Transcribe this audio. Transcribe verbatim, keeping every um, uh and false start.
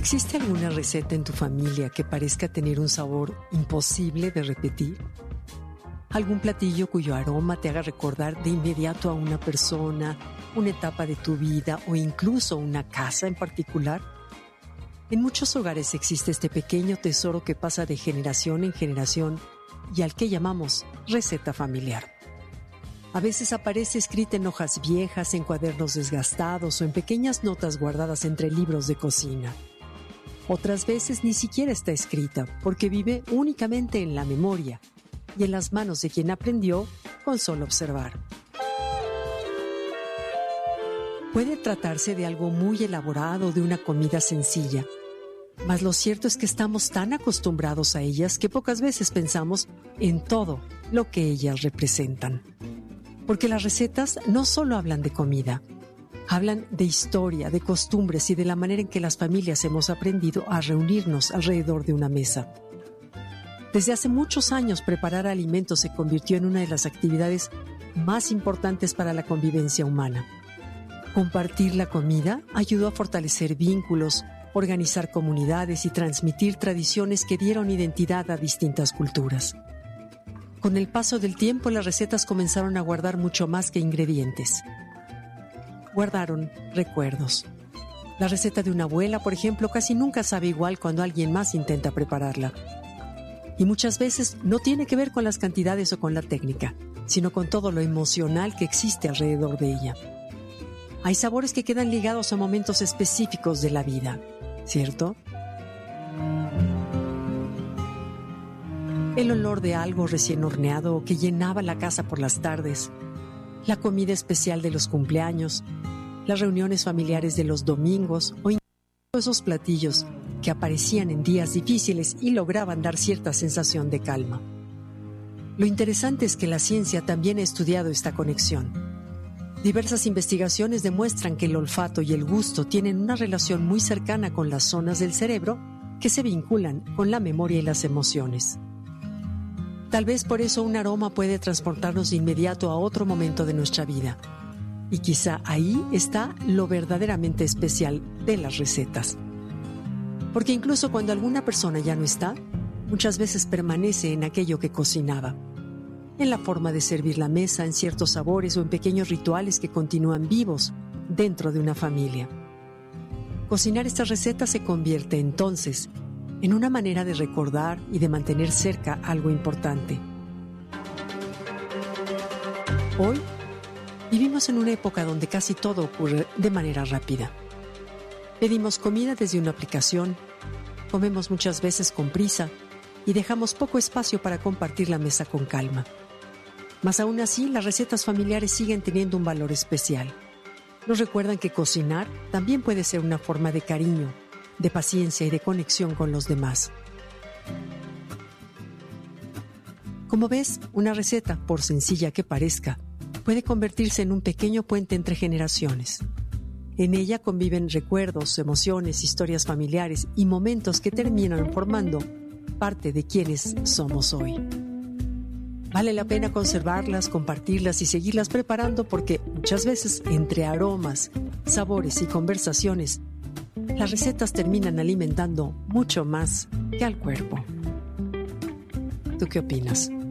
¿Existe alguna receta en tu familia que parezca tener un sabor imposible de repetir? ¿Algún platillo cuyo aroma te haga recordar de inmediato a una persona, una etapa de tu vida o incluso una casa en particular? En muchos hogares existe este pequeño tesoro que pasa de generación en generación y al que llamamos receta familiar. A veces aparece escrita en hojas viejas, en cuadernos desgastados o en pequeñas notas guardadas entre libros de cocina. Otras veces ni siquiera está escrita porque vive únicamente en la memoria y en las manos de quien aprendió con solo observar. Puede tratarse de algo muy elaborado, de una comida sencilla, mas lo cierto es que estamos tan acostumbrados a ellas que pocas veces pensamos en todo lo que ellas representan. Porque las recetas no solo hablan de comida, hablan de historia, de costumbres y de la manera en que las familias hemos aprendido a reunirnos alrededor de una mesa. Desde hace muchos años, preparar alimentos se convirtió en una de las actividades más importantes para la convivencia humana. Compartir la comida ayudó a fortalecer vínculos, organizar comunidades y transmitir tradiciones que dieron identidad a distintas culturas. Con el paso del tiempo, las recetas comenzaron a guardar mucho más que ingredientes. Guardaron recuerdos. La receta de una abuela, por ejemplo, casi nunca sabe igual cuando alguien más intenta prepararla. Y muchas veces no tiene que ver con las cantidades o con la técnica, sino con todo lo emocional que existe alrededor de ella. Hay sabores que quedan ligados a momentos específicos de la vida, ¿cierto? El olor de algo recién horneado que llenaba la casa por las tardes, la comida especial de los cumpleaños, las reuniones familiares de los domingos o incluso esos platillos que aparecían en días difíciles y lograban dar cierta sensación de calma. Lo interesante es que la ciencia también ha estudiado esta conexión. Diversas investigaciones demuestran que el olfato y el gusto tienen una relación muy cercana con las zonas del cerebro que se vinculan con la memoria y las emociones. Tal vez por eso un aroma puede transportarnos de inmediato a otro momento de nuestra vida. Y quizá ahí está lo verdaderamente especial de las recetas. Porque incluso cuando alguna persona ya no está, muchas veces permanece en aquello que cocinaba. En la forma de servir la mesa, en ciertos sabores o en pequeños rituales que continúan vivos dentro de una familia. Cocinar estas recetas se convierte entonces en una manera de recordar y de mantener cerca algo importante. Hoy vivimos en una época donde casi todo ocurre de manera rápida. Pedimos comida desde una aplicación, comemos muchas veces con prisa y dejamos poco espacio para compartir la mesa con calma. Mas aún así, las recetas familiares siguen teniendo un valor especial. Nos recuerdan que cocinar también puede ser una forma de cariño, de paciencia y de conexión con los demás. Como ves, una receta, por sencilla que parezca, puede convertirse en un pequeño puente entre generaciones. En ella conviven recuerdos, emociones, historias familiares y momentos que terminan formando parte de quienes somos hoy. Vale la pena conservarlas, compartirlas y seguirlas preparando porque muchas veces entre aromas, sabores y conversaciones, las recetas terminan alimentando mucho más que al cuerpo. ¿Tú qué opinas?